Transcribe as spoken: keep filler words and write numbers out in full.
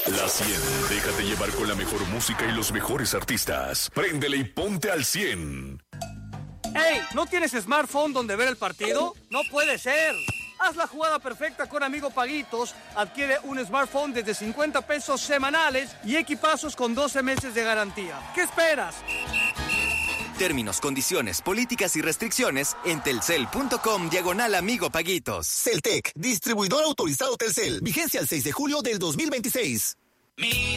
La cien. Déjate llevar con la mejor música y los mejores artistas. Préndele y ponte al cien. ¡Ey! ¿No tienes smartphone donde ver el partido? ¡No puede ser! Haz la jugada perfecta con Amigo Paguitos. Adquiere un smartphone desde cincuenta pesos semanales y equipazos con doce meses de garantía. ¿Qué esperas? Términos, condiciones, políticas y restricciones en telcel.com diagonal Amigo Paguitos. Celtec, distribuidor autorizado Telcel. Vigencia el seis de julio del dos mil veintiséis.